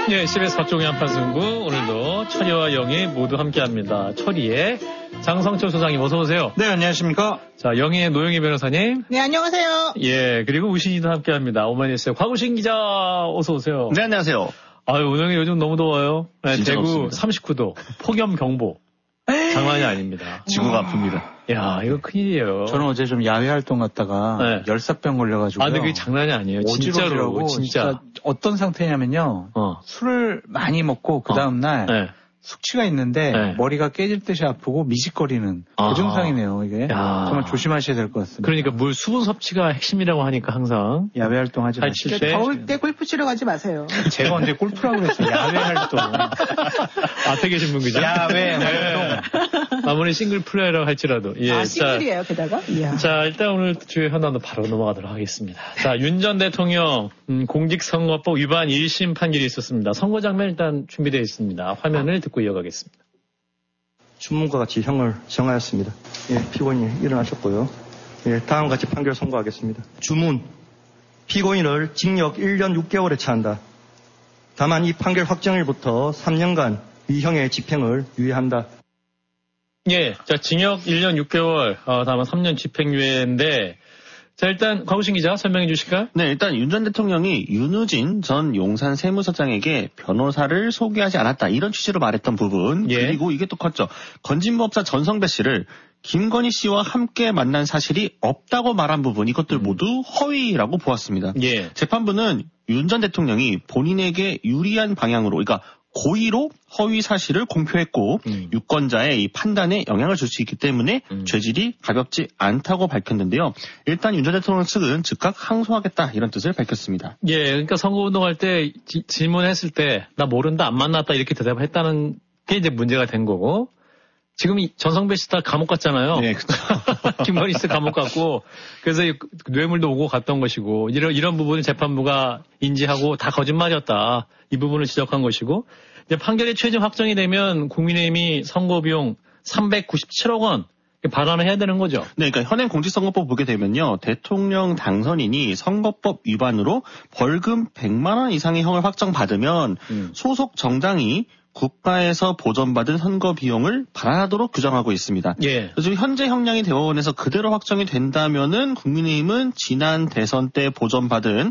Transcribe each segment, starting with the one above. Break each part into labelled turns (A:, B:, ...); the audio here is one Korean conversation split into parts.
A: 네, CBS 박종희 한판승부 오늘도 철이와 영희 모두 함께합니다. 철이의 장성철 소장님 어서 오세요.
B: 네, 안녕하십니까.
A: 자, 영희의 노영희 변호사님.
C: 네, 안녕하세요.
A: 예, 그리고 우신이도 함께합니다. 오마이뉴스의 곽우신 기자 어서 오세요.
B: 네, 안녕하세요.
A: 아유, 오늘 요즘 너무 더워요. 네, 대구
B: 덥습니다.
A: 39도 폭염 경보. 장난이 아닙니다.
B: 지구가 아픕니다.
A: 야, 이거 큰일이에요.
D: 저는 어제 좀 야외 활동 갔다가
A: 네.
D: 열사병 걸려가지고.
A: 아, 근데 그게 장난이 아니에요. 진짜로, 진짜.
D: 어떤 상태냐면요. 술을 많이 먹고 그 다음날
A: 네.
D: 숙취가 있는데
A: 네.
D: 머리가 깨질 듯이 아프고 미식거리는 그 증상이네요. 이게
A: 야.
D: 정말 조심하셔야 될 것 같습니다.
A: 그러니까 물 수분 섭취가 핵심이라고 하니까 항상.
D: 야외 활동하지
A: 살칠
D: 마시고.
A: 때.
C: 더울 때 골프 치러 가지 마세요.
D: 제가 언제 골프라고 그랬어요. 야외 활동.
A: 앞에 계신 분 그죠?
D: 야외 활동.
A: 아무리 싱글 플레이라고 할지라도. 예.
C: 싱글이에요, 게다가. 이야.
A: 자, 일단 오늘 주요 현안으로 바로 넘어가도록 하겠습니다. 자, 윤 전 대통령 공직선거법 위반 1심 판결이 있었습니다. 선거 장면 일단 준비되어 있습니다. 화면을 듣고 이어가겠습니다.
E: 주문과 같이 형을 정하였습니다. 예, 피고인이 일어나셨고요. 예, 다음과 같이 판결 선고하겠습니다. 주문, 피고인을 징역 1년 6개월에 처한다. 다만 이 판결 확정일부터 3년간 위형의 집행을 유예한다.
A: 예, 자, 징역 1년 6개월, 다만 3년 집행유예인데, 자, 일단 곽우신 기자 설명해 주실까요?
B: 네, 일단 윤 전 대통령이 윤우진 전 용산 세무서장에게 변호사를 소개하지 않았다. 이런 취지로 말했던 부분.
A: 예.
B: 그리고 이게 또 컸죠. 건진법사 전성배 씨를 김건희 씨와 함께 만난 사실이 없다고 말한 부분. 이것들 모두 허위라고 보았습니다.
A: 예.
B: 재판부는 윤 전 대통령이 본인에게 유리한 방향으로, 그러니까 고의로 허위 사실을 공표했고 유권자의 이 판단에 영향을 줄 수 있기 때문에 죄질이 가볍지 않다고 밝혔는데요. 일단 윤 전 대통령 측은 즉각 항소하겠다 이런 뜻을 밝혔습니다.
A: 예, 그러니까 선거운동할 때 질문했을 때 나 모른다, 안 만났다 이렇게 대답을 했다는 게 이제 문제가 된 거고 지금 전성배 씨 다 감옥 갔잖아요.
B: 네, 그렇죠.
A: 김건희 씨 감옥 갔고 그래서 뇌물도 오고 갔던 것이고 이런 부분을 재판부가 인지하고 다 거짓말이었다. 이 부분을 지적한 것이고 이제 판결이 최종 확정이 되면 국민의힘이 선거비용 397억 원 반환을 해야 되는 거죠.
B: 네, 그러니까 현행 공직선거법 보게 되면요. 대통령 당선인이 선거법 위반으로 벌금 100만 원 이상의 형을 확정받으면 소속 정당이 국가에서 보전받은 선거 비용을 반환하도록 규정하고 있습니다.
A: 예.
B: 그래서 현재 형량이 대법원에서 그대로 확정이 된다면은 국민의힘은 지난 대선 때 보전받은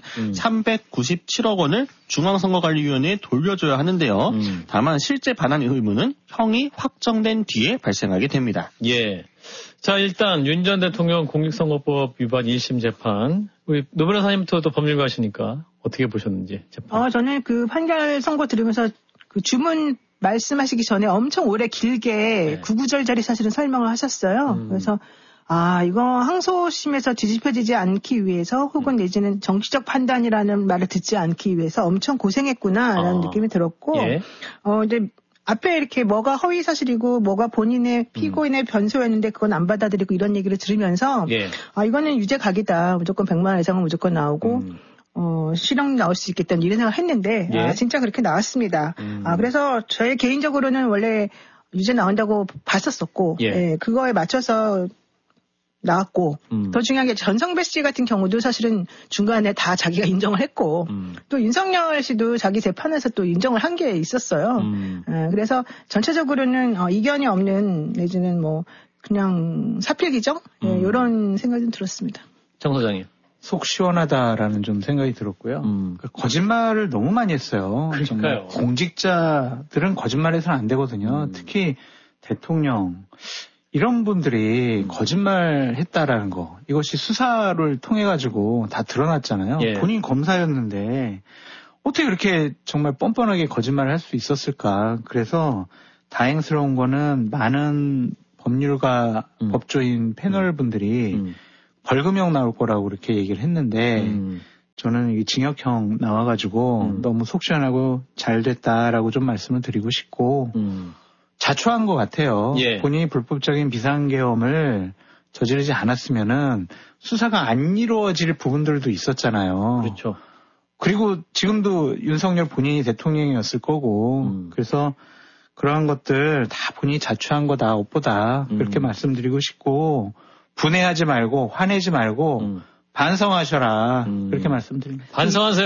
B: 397억 원을 중앙선거관리위원회에 돌려줘야 하는데요. 다만 실제 반환 의무는 형이 확정된 뒤에 발생하게 됩니다.
A: 예. 자, 일단 윤 전 대통령 공직선거법 위반 1심 재판. 우리 노 변호사님부터 또 법률가시니까 어떻게 보셨는지 재판.
C: 저는 그 판결 선고 들으면서 그 주문 말씀하시기 전에 엄청 오래 길게 구구절절히 사실은 설명을 하셨어요. 그래서 이거 항소심에서 뒤집혀지지 않기 위해서 혹은 내지는 정치적 판단이라는 말을 듣지 않기 위해서 엄청 고생했구나라는 느낌이 들었고
A: 예.
C: 이제 앞에 이렇게 뭐가 허위 사실이고 뭐가 본인의 피고인의 변소였는데 그건 안 받아들이고 이런 얘기를 들으면서
A: 예.
C: 이거는 유죄 각이다. 무조건 100만 원 이상은 무조건 나오고 실형 나올 수 있겠다는 이런 생각을 했는데
A: 예.
C: 진짜 그렇게 나왔습니다. 그래서 저희 개인적으로는 원래 유죄 나온다고 봤었었고
A: 예.
C: 그거에 맞춰서 나왔고 더 중요한 게 전성배 씨 같은 경우도 사실은 중간에 다 자기가 인정을 했고 또 윤석열 씨도 자기 재판에서 또 인정을 한 게 있었어요. 그래서 전체적으로는 이견이 없는 내지는 뭐 그냥 사필 기정 이런 생각이 좀 들었습니다.
A: 정 소장님.
D: 속 시원하다라는 좀 생각이 들었고요. 거짓말을 너무 많이 했어요.
A: 그러니까요.
D: 공직자들은 거짓말해서는 안 되거든요. 특히 대통령 이런 분들이 거짓말 했다라는 거 이것이 수사를 통해 가지고 다 드러났잖아요.
A: 예.
D: 본인 검사였는데 어떻게 그렇게 정말 뻔뻔하게 거짓말을 할 수 있었을까. 그래서 다행스러운 거는 많은 법률가 법조인 패널 분들이 벌금형 나올 거라고 그렇게 얘기를 했는데 저는 이 징역형 나와가지고 너무 속 시원하고 잘 됐다라고 좀 말씀을 드리고 싶고 자초한 것 같아요.
A: 예.
D: 본인이 불법적인 비상계엄을 저지르지 않았으면은 수사가 안 이루어질 부분들도 있었잖아요.
A: 그렇죠.
D: 그리고 지금도 윤석열 본인이 대통령이었을 거고 그래서 그러한 것들 다 본인이 자초한 거다, 옷보다 그렇게 말씀드리고 싶고 분해하지 말고 화내지 말고 반성하셔라 그렇게 말씀드립니다.
A: 반성하세요.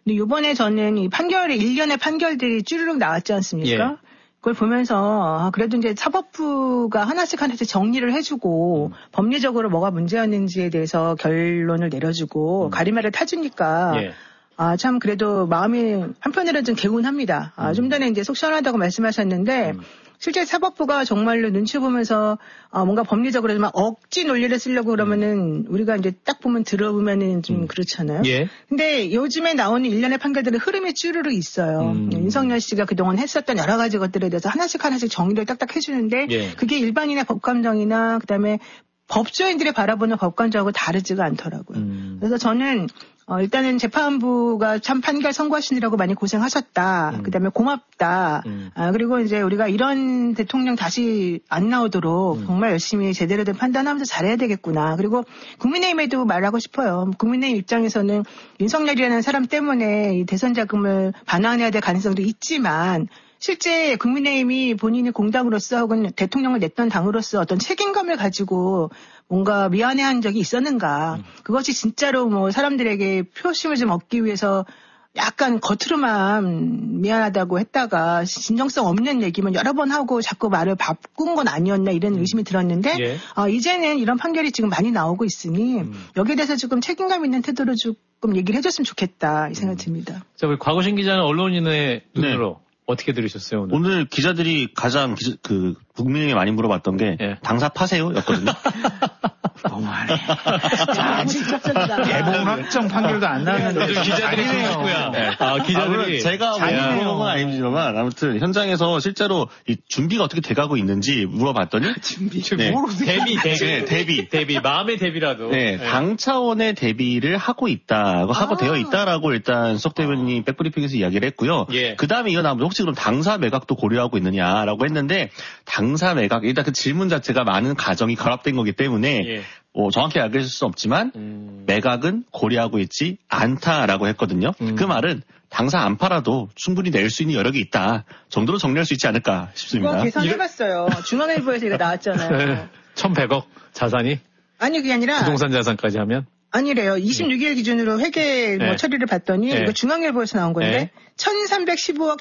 C: 근데 이번에 저는 이 판결이 1년의 판결들이 쭈르륵 나왔지 않습니까? 예. 그걸 보면서 그래도 이제 사법부가 하나씩 정리를 해주고 법리적으로 뭐가 문제였는지에 대해서 결론을 내려주고 가리마를 타주니까 예. 참 그래도 마음이 한편으로는 좀 개운합니다. 좀 전에 이제 속 시원하다고 말씀하셨는데 실제 사법부가 정말로 눈치 보면서 뭔가 법리적으로 막 억지 논리를 쓰려고 그러면은 우리가 이제 딱 보면 들어보면은 좀 그렇잖아요. 예. 근데 요즘에 나오는 일련의 판결들은 흐름이 쭈르륵 있어요. 윤석열 씨가 그동안 했었던 여러 가지 것들에 대해서 하나씩 정리를 딱딱 해주는데 예. 그게 일반인의 법감정이나 그다음에 법조인들이 바라보는 법감정하고 다르지가 않더라고요. 그래서 저는 일단은 재판부가 참 판결 선고하시느라고 많이 고생하셨다. 그다음에 고맙다. 그리고 이제 우리가 이런 대통령 다시 안 나오도록 정말 열심히 제대로 된 판단하면서 잘해야 되겠구나. 그리고 국민의힘에도 말하고 싶어요. 국민의힘 입장에서는 윤석열이라는 사람 때문에 이 대선 자금을 반환해야 될 가능성도 있지만 실제 국민의힘이 본인이 공당으로서 혹은 대통령을 냈던 당으로서 어떤 책임감을 가지고 뭔가 미안해한 적이 있었는가. 그것이 진짜로 뭐 사람들에게 표심을 좀 얻기 위해서 약간 겉으로만 미안하다고 했다가 진정성 없는 얘기만 여러 번 하고 자꾸 말을 바꾼 건 아니었나 이런 의심이 들었는데 예. 이제는 이런 판결이 지금 많이 나오고 있으니 여기에 대해서 조금 책임감 있는 태도로 조금 얘기를 해줬으면 좋겠다 이 생각이 듭니다.
A: 자, 우리 곽우신 기자는 언론인의 눈으로 네. 어떻게 들으셨어요, 오늘?
B: 오늘 기자들이 가장 국민에게 많이 물어봤던 게 예. 당사 파세요? 였거든요.
D: 너무하네. 자, 직접적이다. 대법원 확정 판결도 안 나왔는데.
A: 기자들이 아니네요. 네. 기자들이.
B: 제가 물어본 건 아니지만 아무튼 현장에서 실제로 이 준비가 어떻게 돼가고 있는지 물어봤더니.
D: 준비.
B: 네.
A: 대비. 마음의 대비라도.
B: 네. 당 차원의 대비를 하고 있다고 하고 되어 있다라고 일단 수석 대변인이 백브리핑에서 이야기를 했고요. 예. 그 다음에 이거 나오면 혹시 그럼 당사 매각도 고려하고 있느냐라고 했는데 당사 매각 일단 그 질문 자체가 많은 가정이 결합된 거기 때문에 예. 정확히 알려줄 수 없지만 매각은 고려하고 있지 않다라고 했거든요. 그 말은 당사 안 팔아도 충분히 낼 수 있는 여력이 있다 정도로 정리할 수 있지 않을까 싶습니다.
C: 그거 계산해봤어요. 중앙일보에서 이거 나왔잖아요.
A: 1,100억 자산이?
C: 아니 그게 아니라
A: 부동산 자산까지 하면?
C: 아니래요. 26일 기준으로 회계 처리를 봤더니 이거 중앙일보에서 나온 건데 1,315억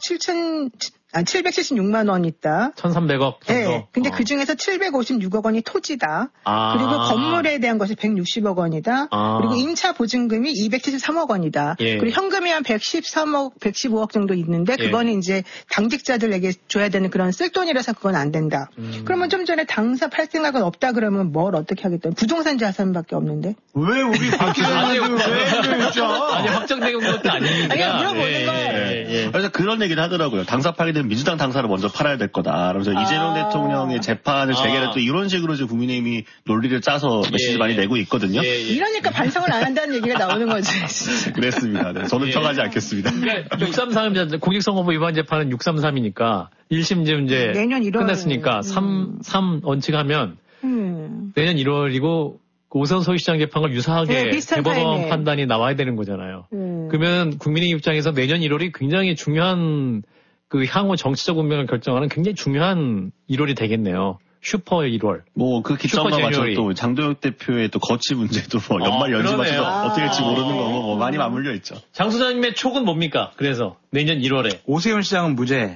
C: 776만 원 있다.
A: 1,300억 정도.
C: 네. 근데 그 중에서 756억 원이 토지다. 그리고 건물에 대한 것이 160억 원이다. 그리고 임차 보증금이 273억 원이다. 예. 그리고 현금이 한 113억, 115억 정도 있는데 그거는 이제 당직자들에게 줘야 되는 그런 쓸돈이라서 그건 안 된다. 그러면 좀 전에 당사 팔 생각은 없다 그러면 뭘 어떻게 하겠다. 부동산 자산밖에 없는데.
D: 왜 우리 박 기자님 왜 그러죠?
A: 아니 확정된 것도 아니니까.
C: 아니 물어보는 거예요.
B: 그래서 그런 얘기를 하더라고요. 당사 팔게 되면 민주당 당사를 먼저 팔아야 될 거다. 그래서 이재명 대통령의 재판을 재개를 또 이런 식으로 지금 국민의힘이 논리를 짜서 메시지 많이 내고 있거든요.
C: 이러니까 반성을 안 한다는 얘기가 나오는 거지.
B: 그랬습니다. 네. 저는 평하지 않겠습니다.
A: 그러니까 633 공직선거법 위반 재판은 633이니까 1심쯤 이제
C: 내년 1월
A: 끝났으니까 3 원칙하면 내년 1월이고 오세훈 서울시장 재판과 유사하게 대법원 판단이 나와야 되는 거잖아요. 그러면 국민의 입장에서 내년 1월이 굉장히 중요한 그 향후 정치적 운명을 결정하는 굉장히 중요한 1월이 되겠네요. 슈퍼 1월.
B: 그 기점과 맞춰 또 장도혁 대표의 또 거취 문제도 연말 연시 맞춰서 어떻게 될지 모르는 거고 많이 맞물려 있죠.
A: 장 소장님의 촉은 뭡니까? 그래서 내년 1월에.
D: 오세훈 시장은 무죄.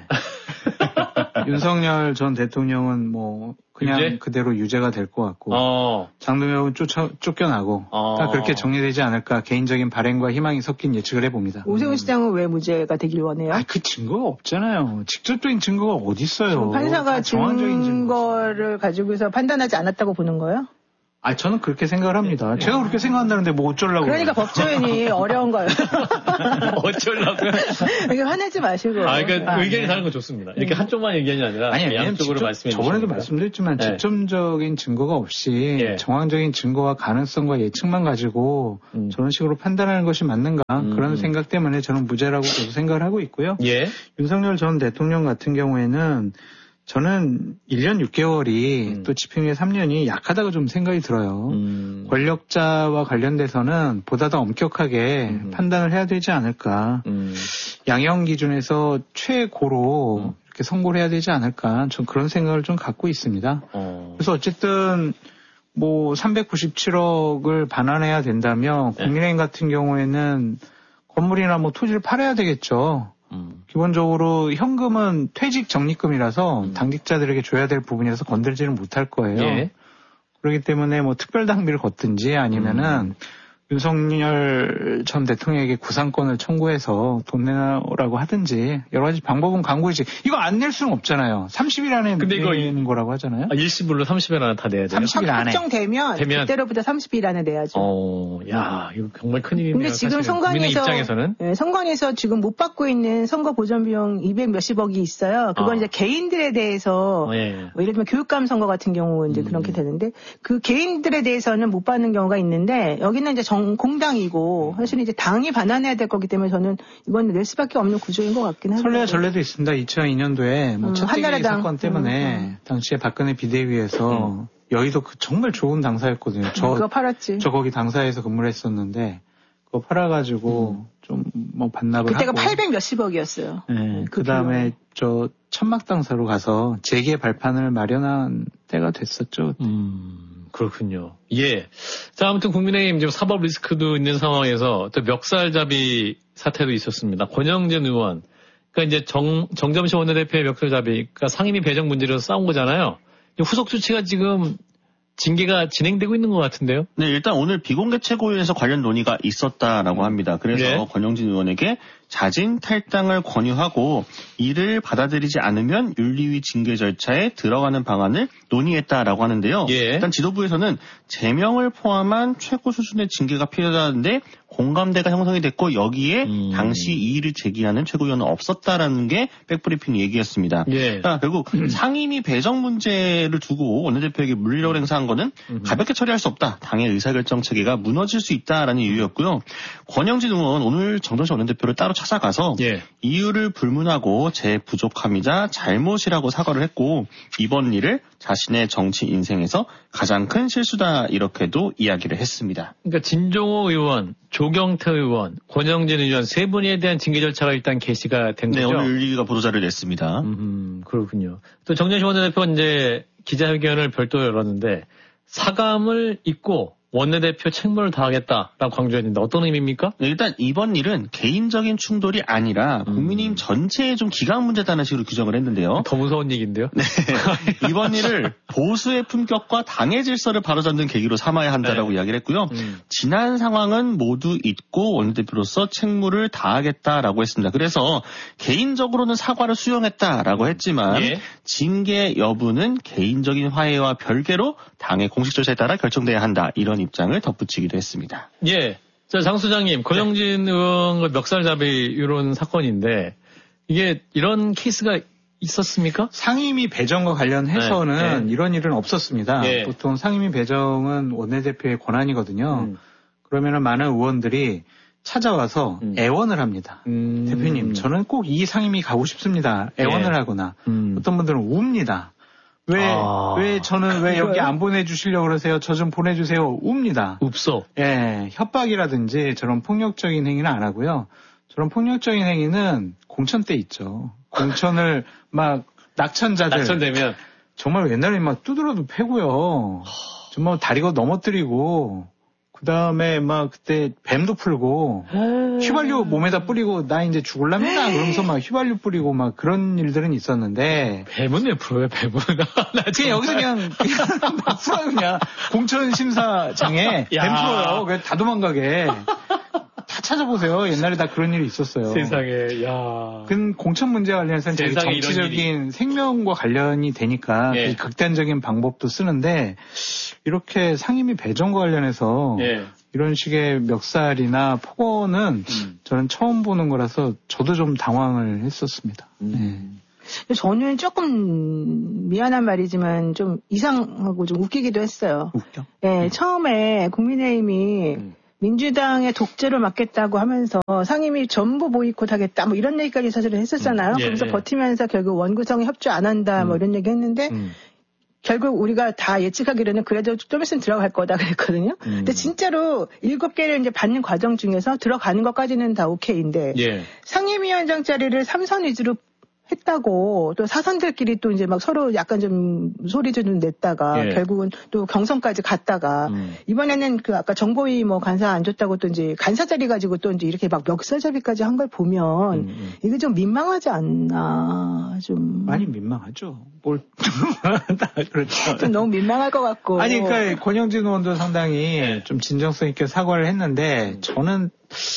D: 윤석열 전 대통령은 그냥 유죄? 그대로 유죄가 될 것 같고 장동혁은 쫓겨나고 딱 그렇게 정리되지 않을까 개인적인 바람과 희망이 섞인 예측을 해봅니다.
C: 오세훈 시장은 왜 무죄가 되길 원해요?
D: 그 증거가 없잖아요. 직접적인 증거가 어디 있어요?
C: 판사가 증거를 가지고서 판단하지 않았다고 보는 거예요?
D: 저는 그렇게 생각을 합니다. 제가 그렇게 생각한다는데 어쩌려고.
C: 그러니까 법조인이 어려운 거예요.
A: 어쩌려고요?
C: 그러니까 화내지 마시고.
A: 그러니까 의견이 다른 건 좋습니다. 이렇게 한쪽만 의견이 아니라 양쪽으로 말씀해 주시면.
D: 저번에도 말씀드렸지만 직접적인 증거가 없이 정황적인 증거와 가능성과 예측만 가지고 저런 식으로 판단하는 것이 맞는가 그런 생각 때문에 저는 무죄라고 계속 생각을 하고 있고요. 윤석열 전 대통령 같은 경우에는 저는 1년 6개월이 또 집행유예 3년이 약하다고 좀 생각이 들어요. 권력자와 관련돼서는 보다 더 엄격하게 판단을 해야 되지 않을까. 양형 기준에서 최고로 이렇게 선고를 해야 되지 않을까. 전 그런 생각을 좀 갖고 있습니다. 그래서 어쨌든 397억을 반환해야 된다면 국민의힘 같은 경우에는 건물이나 뭐 토지를 팔아야 되겠죠. 기본적으로 현금은 퇴직 적립금이라서 당직자들에게 줘야 될 부분이라서 건들지는 못할 거예요. 예. 그렇기 때문에 뭐 특별 당비를 걷든지 아니면은 윤석열 전 대통령에게 구상권을 청구해서 돈 내라고 하든지 여러 가지 방법은 강구이지. 이거 안 낼 수는 없잖아요. 30일 안에 내는 거라고 하잖아요.
A: 일시불로 30일 안에 다 내야 돼요.
C: 30일 안에. 확정되면 그때로부터 30일 안에 내야죠.
A: 야, 이거 정말 큰일이네요.
C: 근데 지금 선관위에서 지금 못 받고 있는 선거 보전 비용 200 몇십억이 있어요. 그건 이제 개인들에 대해서 뭐 예를 들면 교육감 선거 같은 경우 이제 그렇게 되는데 그 개인들에 대해서는 못 받는 경우가 있는데 여기는 이제 공당이고 사실 이제 당이 반환해야 될 거기 때문에 저는 이건 낼 수밖에 없는 구조인 것 같긴 합니다.
D: 설레 전례도 있습니다. 2002년도에 뭐 첫대기 사건 때문에 당시에 박근혜 비대위에서 여의도 정말 좋은 당사였거든요.
C: 그거 팔았지.
D: 저 거기 당사에서 근무를 했었는데 그거 팔아가지고 좀 뭐 반납을
C: 그때가
D: 하고.
C: 800 몇십억이었어요.
D: 네. 그다음에 저 천막 당사로 가서 재개 발판을 마련한 때가 됐었죠.
A: 그렇군요. 예. 자, 아무튼 국민의힘 지금 사법 리스크도 있는 상황에서 또 멱살잡이 사태도 있었습니다. 권영진 의원. 그러니까 이제 정점식 원내대표의 멱살잡이, 그러니까 상임위 배정 문제로 싸운 거잖아요. 후속 조치가 지금 징계가 진행되고 있는 것 같은데요?
B: 네, 일단 오늘 비공개 최고위에서 관련 논의가 있었다라고 합니다. 그래서 권영진 의원에게 자진 탈당을 권유하고 이를 받아들이지 않으면 윤리위 징계 절차에 들어가는 방안을 논의했다라고 하는데요. 일단 지도부에서는 제명을 포함한 최고 수준의 징계가 필요하다는데 공감대가 형성이 됐고 여기에 당시 이의를 제기하는 최고위원은 없었다라는 게 백브리핑 얘기였습니다. 그러니까 결국 상임위 배정 문제를 두고 원내대표에게 물리력을 행사한 거는 가볍게 처리할 수 없다. 당의 의사결정 체계가 무너질 수 있다라는 이유였고요. 권영진 의원 오늘 정동식 원내대표를 따로 찾아가서 이유를 불문하고 제 부족함이자 잘못이라고 사과를 했고 이번 일을 자신의 정치 인생에서 가장 큰 실수다 이렇게도 이야기를 했습니다.
A: 그러니까 진종호 의원, 조경태 의원, 권영진 의원 세 분에 대한 징계 절차가 일단 개시가 된 거죠?
B: 네, 오늘 윤리위가 보도자료를 냈습니다.
A: 그렇군요. 또 정진석 원내대표가 이제 기자회견을 별도로 열었는데 사감을 잊고 원내대표 책무를 다하겠다라고 강조했는데 어떤 의미입니까?
B: 네, 일단 이번 일은 개인적인 충돌이 아니라 국민의힘 전체의 좀 기강 문제다는 식으로 규정을 했는데요.
A: 더 무서운 얘기인데요.
B: 네, 이번 일을 보수의 품격과 당의 질서를 바로잡는 계기로 삼아야 한다라고 이야기를 했고요. 지난 상황은 모두 잊고 원내대표로서 책무를 다하겠다라고 했습니다. 그래서 개인적으로는 사과를 수용했다라고 했지만 징계 여부는 개인적인 화해와 별개로 당의 공식 절차에 따라 결정돼야 한다. 이런 입장을 덧붙이기도 했습니다.
A: 예. 자, 장 소장님, 권영진 의원 멱살잡이 이런 사건인데 이게 이런 케이스가 있었습니까?
D: 상임위 배정과 관련해서는 이런 일은 없었습니다. 보통 상임위 배정은 원내대표의 권한이거든요. 그러면은 많은 의원들이 찾아와서 애원을 합니다. 대표님, 저는 꼭 이 상임위 가고 싶습니다. 애원을 하거나 어떤 분들은 웁니다. 왜 저는 왜 여기 안 보내주시려고 그러세요? 저 좀 보내주세요. 웁니다.
A: 웁소.
D: 예, 협박이라든지 저런 폭력적인 행위는 안 하고요. 저런 폭력적인 행위는 공천 때 있죠. 공천을 막
A: 낙천되면
D: 정말 옛날에 막 두드러도 패고요. 정말 다리고 넘어뜨리고 그 다음에 막 그때 뱀도 풀고 휘발유 몸에다 뿌리고 나 이제 죽을랍니다 그러면서 막 휘발유 뿌리고 막 그런 일들은 있었는데
A: 뱀은 왜 풀어요 뱀은?
D: 그냥 여기서 그냥 막 풀어요 그냥 공천 심사장에 뱀 풀어요. 그냥 다 도망가게. 다 찾아보세요. 옛날에 다 그런 일이 있었어요.
A: 세상에, 야.
D: 공천 문제 관련해서는 저희 정치적인 생명과 관련이 되니까 극단적인 방법도 쓰는데 이렇게 상임위 배정과 관련해서 이런 식의 멱살이나 폭언은 저는 처음 보는 거라서 저도 좀 당황을 했었습니다.
C: 저는 조금 미안한 말이지만 좀 이상하고 좀 웃기기도 했어요.
B: 웃겨?
C: 네, 처음에 국민의힘이 민주당의 독재를 막겠다고 하면서 상임위 전부 보이콧하겠다 뭐 이런 얘기까지 사실은 했었잖아요. 그래서 버티면서 결국 원구성에 협조 안 한다 뭐 이런 얘기 했는데 결국 우리가 다 예측하기로는 그래도 좀 있으면 들어갈 거다 그랬거든요. 근데 진짜로 7개를 이제 받는 과정 중에서 들어가는 것까지는 다 오케이인데 상임위원장 자리를 3선 위주로 했다고 또 사선들끼리 또 이제 막 서로 약간 좀 소리도 좀 냈다가
A: 예.
C: 결국은 또 경선까지 갔다가 이번에는 그 아까 정보위 뭐 간사 안 줬다고 또 이제 간사 자리 가지고 또 이제 이렇게 막 멱살잡이까지 한 걸 보면 이거 좀 민망하지 않나 좀
D: 많이 민망하죠. 뭘 그렇죠.
C: 좀 너무 민망할 것 같고
D: 아니 그러니까 권영진 의원도 상당히 좀 진정성 있게 사과를 했는데 저는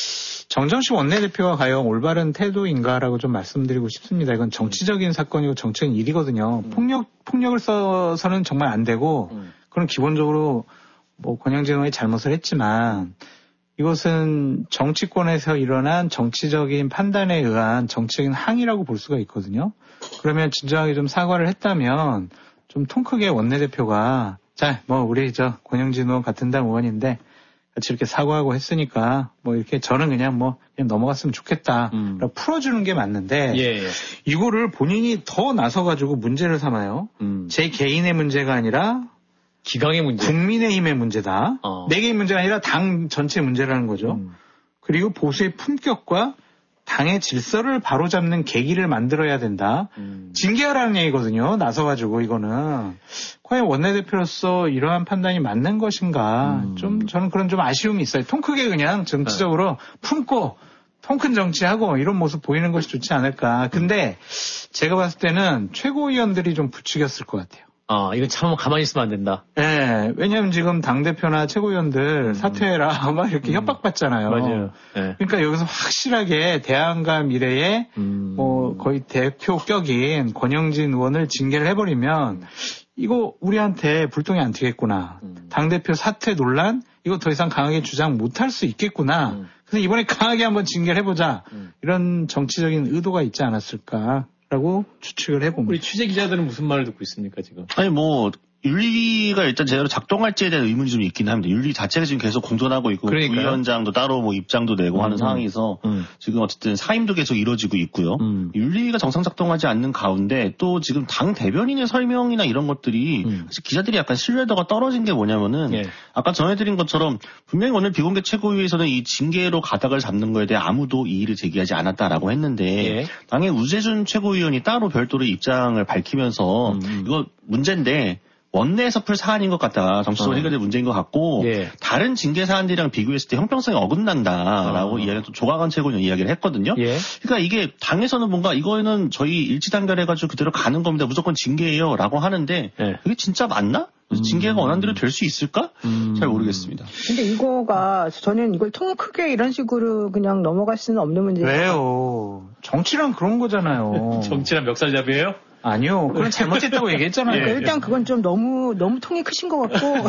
D: 정정식 원내대표가 과연 올바른 태도인가라고 좀 말씀드리고 싶습니다. 이건 정치적인 사건이고 정치적인 일이거든요. 폭력을 써서는 정말 안 되고, 그건 기본적으로 뭐 권영진 의원이 잘못을 했지만, 이것은 정치권에서 일어난 정치적인 판단에 의한 정치적인 항의라고 볼 수가 있거든요. 그러면 진정하게 좀 사과를 했다면, 좀 통 크게 원내대표가, 자, 뭐 우리 권영진 의원 같은 당 의원인데, 같이 이렇게 사과하고 했으니까 뭐 이렇게 저는 그냥 넘어갔으면 좋겠다. 풀어주는 게 맞는데
A: 예.
D: 이거를 본인이 더 나서가지고 문제를 삼아요. 제 개인의 문제가 아니라
A: 기강의 문제.
D: 국민의힘의 문제다. 내 개인 문제가 아니라 당 전체 문제라는 거죠. 그리고 보수의 품격과 당의 질서를 바로잡는 계기를 만들어야 된다. 징계하라는 얘기거든요. 나서가지고 이거는. 과연 원내대표로서 이러한 판단이 맞는 것인가. 좀 저는 그런 좀 아쉬움이 있어요. 통 크게 그냥 정치적으로 품고 통 큰 정치하고 이런 모습 보이는 것이 좋지 않을까. 근데 제가 봤을 때는 최고위원들이 좀 부추겼을 것 같아요.
A: 이건 참 가만히 있으면 안 된다.
D: 네, 왜냐면 지금 당대표나 최고위원들 사퇴해라, 막 이렇게 협박받잖아요.
A: 맞아요. 네.
D: 그러니까 여기서 확실하게 대안과 미래의 뭐 거의 대표격인 권영진 의원을 징계를 해버리면 이거 우리한테 불똥이 안 튀겠구나. 당대표 사퇴 논란, 이거 더 이상 강하게 주장 못할 수 있겠구나. 그래서 이번에 강하게 한번 징계를 해보자. 이런 정치적인 의도가 있지 않았을까라고 추측을 해봅니다.
A: 우리 취재 기자들은 무슨 말을 듣고 있습니까, 지금?
B: 아니, 뭐, 윤리가 일단 제대로 작동할지에 대한 의문이 좀 있긴 합니다. 윤리 자체가 지금 계속 공존하고 있고,
A: 그러니까요.
B: 위원장도 따로 뭐 입장도 내고 하는 상황에서 지금 어쨌든 사임도 계속 이루어지고 있고요. 윤리가 정상 작동하지 않는 가운데 또 지금 당 대변인의 설명이나 이런 것들이 사실 기자들이 약간 신뢰도가 떨어진 게 뭐냐면은 아까 전해드린 것처럼 분명히 오늘 비공개 최고위에서는 이 징계로 가닥을 잡는 거에 대해 아무도 이의를 제기하지 않았다라고 했는데 당의 우재준 최고위원이 따로 별도로 입장을 밝히면서 이거 문제인데 원내에서 풀 사안인 것 같다. 정치적으로 해결될 문제인 것 같고 다른 징계 사안들이랑 비교했을 때 형평성이 어긋난다라고 이야기 또 조광한 최고위원 이야기를 했거든요. 그러니까 이게 당에서는 뭔가 이거는 저희 일치단결해가지고 그대로 가는 겁니다. 무조건 징계예요라고 하는데 그게 진짜 맞나? 징계가 원한대로 될 수 있을까? 잘 모르겠습니다.
C: 근데 이거가 저는 이걸 통 크게 이런 식으로 그냥 넘어갈 수는 없는 문제예요.
D: 왜요? 정치란 그런 거잖아요.
A: 정치란 멱살잡이에요?
D: 아니요. 그건 잘못했다고 얘기했잖아요.
C: 일단 그건 좀 너무 통이 크신 것 같고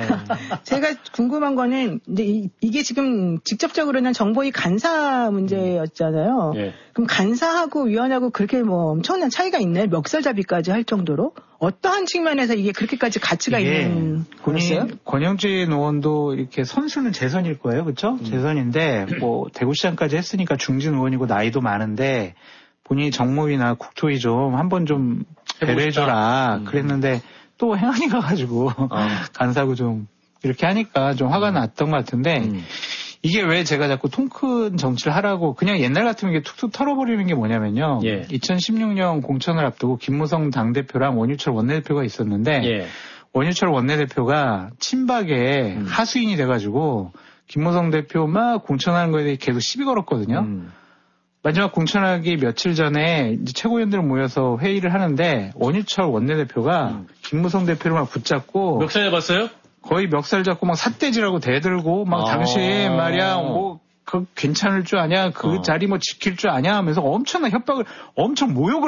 C: 제가 궁금한 거는 이제 이게 지금 직접적으로는 정보위 간사 문제였잖아요. 그럼 간사하고 위원하고 그렇게 뭐 엄청난 차이가 있나요? 멱살잡이까지 할 정도로? 어떠한 측면에서 이게 그렇게까지 가치가 있는 거였어요?
D: 권영진 의원도 이렇게 선수는 재선일 거예요. 그렇죠? 재선인데 뭐 대구시장까지 했으니까 중진 의원이고 나이도 많은데 본인이 정무위나 국토위 좀 한번 좀 배려해줘라 그랬는데 또 행안위 가가지고 간사고 좀 이렇게 하니까 좀 화가 났던 것 같은데 이게 왜 제가 자꾸 통 큰 정치를 하라고 그냥 옛날 같으면 이게 툭툭 털어버리는 게 뭐냐면요. 2016년 공천을 앞두고 김무성 당대표랑 원유철 원내대표가 있었는데 원유철 원내대표가 친박에 하수인이 돼가지고 김무성 대표 막 공천하는 거에 대해 계속 시비 걸었거든요. 마지막 공천하기 며칠 전에 이제 최고위원들 모여서 회의를 하는데 원유철 원내대표가 김무성 대표를 막 붙잡고
A: 멱살 잡았어요?
D: 거의 멱살 잡고 막 삿대질하고 대들고 막 당신 말이야 뭐 그 괜찮을 줄 아냐 그 자리 뭐 지킬 줄 아냐 하면서 엄청난 협박을 엄청 모욕을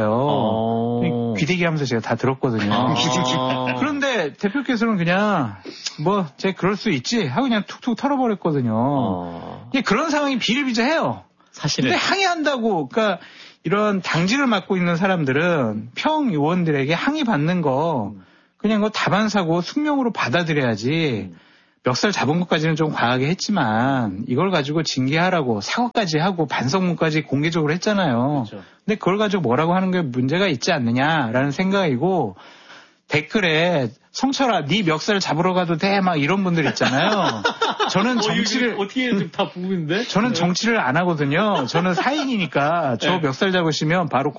D: 받았어요. 귀대기 하면서 제가 다 들었거든요. 그런데 대표께서는 그냥 뭐 제 그럴 수 있지 하고 그냥 툭툭 털어버렸거든요. 그런 상황이 비일비재해요.
A: 사실은.
D: 근데 항의한다고, 그러니까 이런 당직을 맡고 있는 사람들은 평 의원들에게 항의받는 거 그냥 거 다반사고 숙명으로 받아들여야지. 멱살 잡은 것까지는 좀 과하게 했지만 이걸 가지고 징계하라고 사과까지 하고 반성문까지 공개적으로 했잖아요. 그렇죠. 근데 그걸 가지고 뭐라고 하는 게 문제가 있지 않느냐라는 생각이고 댓글에 성철아, 네 멱살 잡으러 가도 돼? 막 이런 분들 있잖아요. 저는 정치를
A: 어떻게 다 부부인데?
D: 저는 정치를 안 하거든요. 저는 사인이니까 저 멱살 잡으시면 바로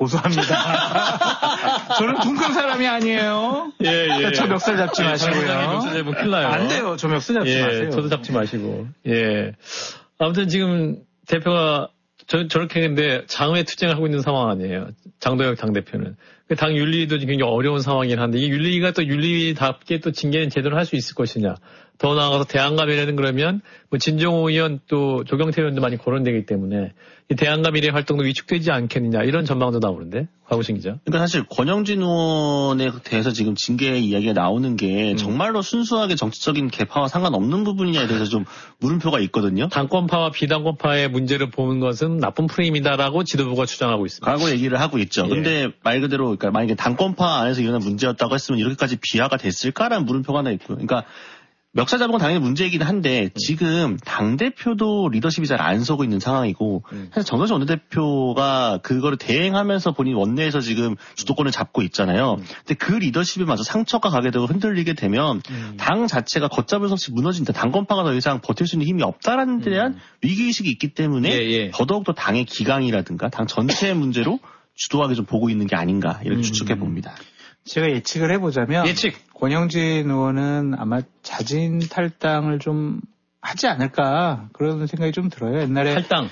D: 고소합니다. 저는 둥근 사람이 아니에요.
A: 예.
D: 저 멱살 잡지 마시고요.
A: 멱살 잡으면 큰일 나요.
D: 안 돼요. 저 멱살 잡지 마세요.
A: 저도 잡지 마시고. 예. 아무튼 지금 대표가 저렇게 했는데 장외 투쟁을 하고 있는 상황 아니에요. 장도혁 당대표는. 당 윤리도 굉장히 어려운 상황이긴 한데 이 윤리가 또 윤리답게 또 징계는 제대로 할 수 있을 것이냐. 더 나아가서 대안가미래는 그러면 뭐 진정호 의원 또 조경태 의원도 많이 거론되기 때문에 이 대안가미래 활동도 위축되지 않겠느냐 이런 전망도 나오는데 과구신 기자.
B: 그러니까 사실 권영진 의원에 대해서 지금 징계 이야기가 나오는 게 정말로 순수하게 정치적인 개파와 상관없는 부분이냐에 대해서 좀 물음표가 있거든요.
A: 당권파와 비당권파의 문제를 보는 것은 나쁜 프레임이다라고 지도부가 주장하고 있습니다.
B: 과거 얘기를 하고 있죠. 근데 말 그대로 그러니까 만약에 당권파 안에서 일어난 문제였다고 했으면 이렇게까지 비하가 됐을까라는 물음표가 하나 있고요. 그러니까 멱살 잡은 건 당연히 문제이긴 한데 지금 당대표도 리더십이 잘 안 서고 있는 상황이고 사실 정선식 원내대표가 그거를 대행하면서 본인 원내에서 지금 주도권을 잡고 있잖아요. 근데 그 리더십에 마저 상처가 가게 되고 흔들리게 되면 당 자체가 걷잡을 수 없이 무너진다. 당권파가 더 이상 버틸 수 있는 힘이 없다라는 데 대한 위기의식이 있기 때문에 더더욱더 당의 기강이라든가 당 전체의 문제로 주도하게 좀 보고 있는 게 아닌가 이렇게 추측해 봅니다.
D: 제가 예측을 해보자면 권영진 의원은 아마 자진 탈당을 좀 하지 않을까 그런 생각이 좀 들어요. 옛날에
A: 탈당.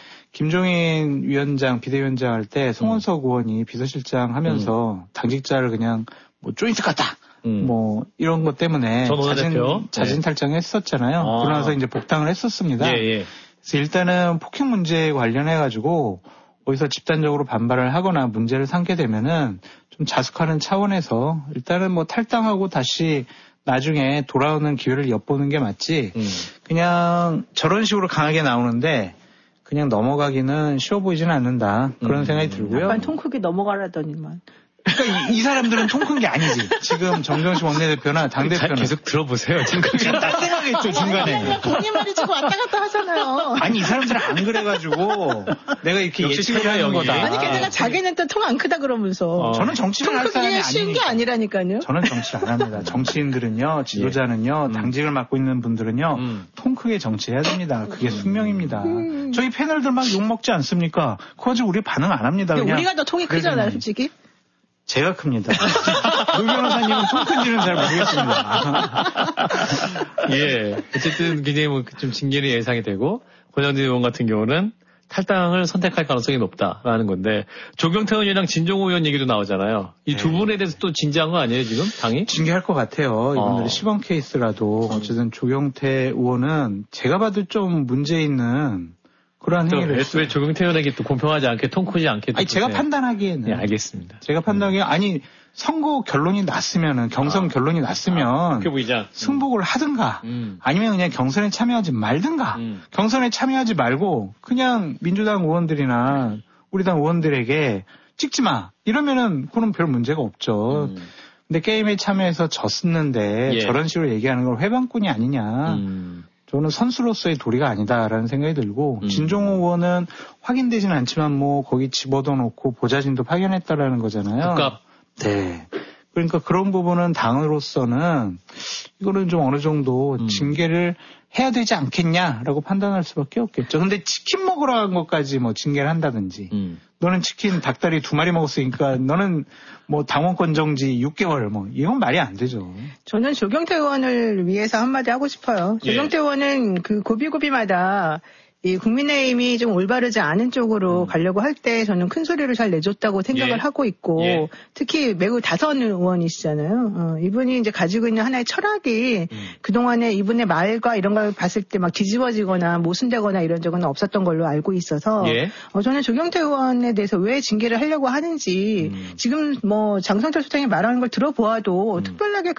D: 김종인 위원장 비대위원장 할 때 송원석 의원이 비서실장 하면서 당직자를 그냥 뭐 조인트 같다. 뭐 이런 것 때문에 자진 탈당했었잖아요. 그러고 나서 이제 복당을 했었습니다. 그래서 일단은 폭행 문제에 관련해 가지고 어디서 집단적으로 반발을 하거나 문제를 삼게 되면은 좀 자숙하는 차원에서 일단은 뭐 탈당하고 다시 나중에 돌아오는 기회를 엿보는 게 맞지. 그냥 저런 식으로 강하게 나오는데 그냥 넘어가기는 쉬워 보이지는 않는다. 그런 생각이 들고요.
C: 약간 통 크게 넘어가라더니만.
D: 그러니까 이 사람들은 통 큰 게 아니지. 지금 정정식 원내대표나 당대표는.
A: 계속 들어보세요. 지금
D: 딴 생각했죠, 중간에.
C: 본인 말이 지금 왔다 갔다 하잖아요.
D: 아니, 이 사람들은 안 그래가지고 내가 이렇게 예측을 하는 거다.
C: 아니, 게다가 자기는 또 통 안 크다 그러면서.
D: 저는 정치를 할 사람이 아니니까.
C: 쉬운 게 아니라니까요.
D: 저는 정치를 안 합니다. 정치인들은요, 지도자는요, 당직을 맡고 있는 분들은요, 통 크게 정치해야 됩니다. 그게 숙명입니다. 저희 패널들 막 욕먹지 않습니까? 그거 가지고 우리 반응 안 합니다. 그냥.
C: 우리가 더 통이 크잖아요, 솔직히.
D: 제가 큽니다. 노 변호사님은 통 큰지는 잘 모르겠습니다.
A: 예. 어쨌든 굉장히 뭐 좀 징계는 예상이 되고, 권영진 의원 같은 경우는 탈당을 선택할 가능성이 높다라는 건데, 조경태 의원이랑 진종호 의원 얘기도 나오잖아요. 이 두 분에 대해서 또 진지한 거 아니에요, 지금? 당이?
D: 징계할 것 같아요. 이분들이 시범 케이스라도. 어쨌든 조경태 의원은 제가 봐도 좀 문제 있는 그런 행위를.
A: 왜 조경태 의원에게 또 공평하지 않게, 통 크지 않게.
D: 아니, 제가 판단하기에는.
A: 네, 알겠습니다.
D: 제가 판단하기에, 아니, 선거 결론이 났으면은, 경선 결론이 났으면. 승복을 하든가, 아니면 그냥 경선에 참여하지 말든가, 경선에 참여하지 말고, 그냥 민주당 의원들이나 우리 당 의원들에게 찍지 마. 이러면은, 그건 별 문제가 없죠. 근데 게임에 참여해서 졌었는데, 저런 식으로 얘기하는 건 회방꾼이 아니냐. 저는 선수로서의 도리가 아니다라는 생각이 들고 진종호 의원은 확인되지는 않지만 뭐 거기 집어넣어 놓고 보좌진도 파견했다라는 거잖아요. 네. 그러니까 그런 부분은 당으로서는 이거는 좀 어느 정도 징계를 해야 되지 않겠냐라고 판단할 수밖에 없겠죠. 근데 치킨 먹으러 간 것까지 뭐 징계를 한다든지 너는 치킨 닭다리 2마리 먹었으니까 너는 뭐 당원권 정지 6개월 뭐 이건 말이 안 되죠.
C: 저는 조경태 의원을 위해서 한마디 하고 싶어요. 조경태 의원은 그 고비고비마다 이 국민의힘이 좀 올바르지 않은 쪽으로 가려고 할 때 저는 큰 소리를 잘 내줬다고 생각을 하고 있고 특히 매우 다선 의원이시잖아요. 이분이 이제 가지고 있는 하나의 철학이 그동안에 이분의 말과 이런 걸 봤을 때 막 뒤집어지거나 모순되거나 이런 적은 없었던 걸로 알고 있어서 저는 조경태 의원에 대해서 왜 징계를 하려고 하는지 지금 뭐 장성철 소장이 말하는 걸 들어보아도 특별하게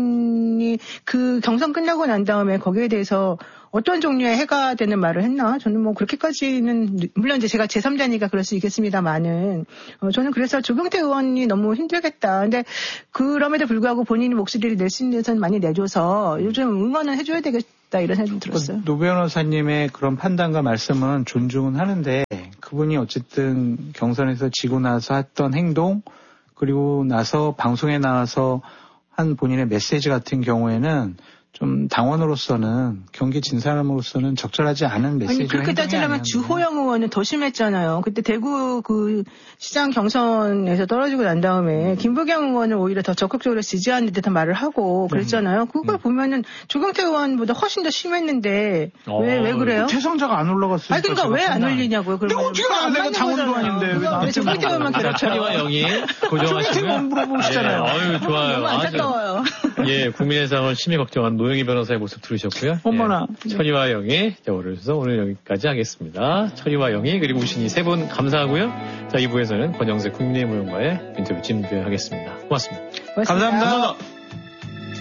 C: 그분이 그 경선 끝나고 난 다음에 거기에 대해서 어떤 종류의 해가 되는 말을 했나? 저는 뭐 그렇게까지는 물론 이제 제가 제3자니까 그럴 수 있겠습니다만은 저는 그래서 조경태 의원이 너무 힘들겠다. 근데 그럼에도 불구하고 본인이 목소리를 낼 수 있는 데서는 많이 내줘서 요즘 응원은 해줘야 되겠다 이런 생각이 들었어요.
D: 노 변호사님의 그런 판단과 말씀은 존중은 하는데 그분이 어쨌든 경선에서 지고 나서 했던 행동 그리고 나서 방송에 나와서 한 본인의 메시지 같은 경우에는 좀 당원으로서는 경기 진 사람으로서는 적절하지 않은 메시지가
C: 아니 그렇게 따지려면 주호영 의원은 더 심했잖아요. 그때 대구 그 시장 경선에서 떨어지고 난 다음에 김부겸 의원을 오히려 더 적극적으로 지지하는 듯한 말을 하고 그랬잖아요. 그걸 보면은 조경태 의원보다 훨씬 더 심했는데 왜 그래요?
D: 태성자가 안 올라갔어요.
C: 아니 그러니까 왜 안 올리냐고요.
D: 내가 어떻게 안 내가 당원도 아닌데
C: 왜 조경태 의원만 괴롭혀요?
A: 천이와 영이 고정하시고요.
D: 조경태 의원 물어보시잖아요.
A: 아유 좋아요.
C: 너무 안타까워요.
A: 예, 국민의 상을 심히 걱정한 노영희 변호사의 모습 들으셨고요.
D: 어머나.
A: 예, 천이와 영이 오늘 여기까지 하겠습니다. 천이와 영이 그리고 우신이 세 분 감사하고요. 자, 2부에서는 권영세 국민의힘 의원과의 인터뷰 진행하겠습니다. 고맙습니다.
C: 고맙습니다.
D: 감사합니다.